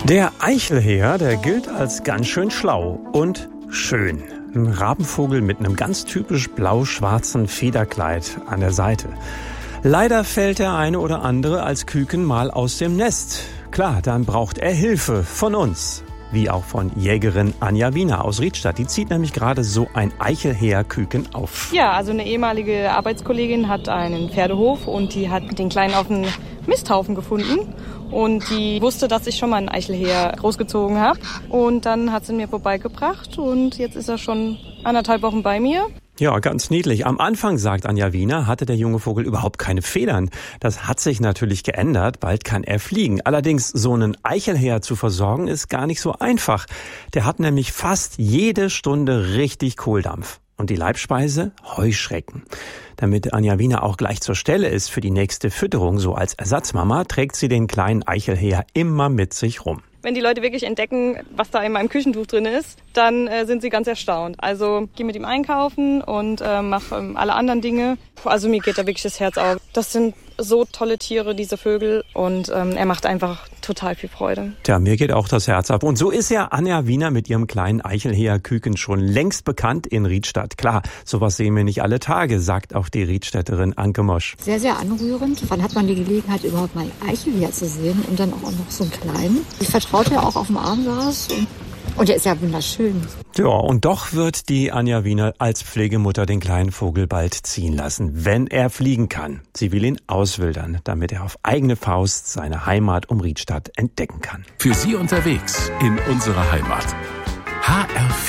Der Eichelheer, der gilt als ganz schön schlau und schön. Ein Rabenvogel mit einem ganz typisch blau-schwarzen Federkleid an der Seite. Leider fällt der eine oder andere als Küken mal aus dem Nest. Klar, dann braucht er Hilfe von uns. Wie auch von Jägerin Anja Wiener aus Riedstadt. Die zieht nämlich gerade so ein Eichelheer-Küken auf. Ja, also eine ehemalige Arbeitskollegin hat einen Pferdehof und die hat den Kleinen auf einem Misthaufen gefunden. Und die wusste, dass ich schon mal einen Eichelheer großgezogen habe. Und dann hat sie ihn mir vorbeigebracht und jetzt ist er schon 1,5 Wochen bei mir. Ja, ganz niedlich. Am Anfang, sagt Anja Wiener, hatte der junge Vogel überhaupt keine Federn. Das hat sich natürlich geändert. Bald kann er fliegen. Allerdings, so einen Eichelheer zu versorgen, ist gar nicht so einfach. Der hat nämlich fast jede Stunde richtig Kohldampf. Und die Leibspeise? Heuschrecken. Damit Anja Wiener auch gleich zur Stelle ist für die nächste Fütterung, so als Ersatzmama, trägt sie den kleinen Eichelheer immer mit sich rum. Wenn die Leute wirklich entdecken, was da in meinem Küchentuch drin ist, dann sind sie ganz erstaunt. Also ich gehe mit ihm einkaufen und mache alle anderen Dinge. Also mir geht da wirklich das Herz auf. Das sind so tolle Tiere, diese Vögel. Und er macht einfach total viel Freude. Tja, mir geht auch das Herz auf. Und so ist ja Anja Wiener mit ihrem kleinen Eichelheer-Küken schon längst bekannt in Riedstadt. Klar, sowas sehen wir nicht alle Tage, sagt auch die Riedstädterin Anke Mosch. Sehr, sehr anrührend. Wann hat man die Gelegenheit, überhaupt mal einen Eichelheer zu sehen und dann auch noch so einen kleinen? Die vertraut ja auch auf dem Arm saß und der ist ja wunderschön. Ja, und doch wird die Anja Wiener als Pflegemutter den kleinen Vogel bald ziehen lassen, wenn er fliegen kann. Sie will ihn auswildern, damit er auf eigene Faust seine Heimat um Riedstadt entdecken kann. Für Sie unterwegs in unserer Heimat. HR4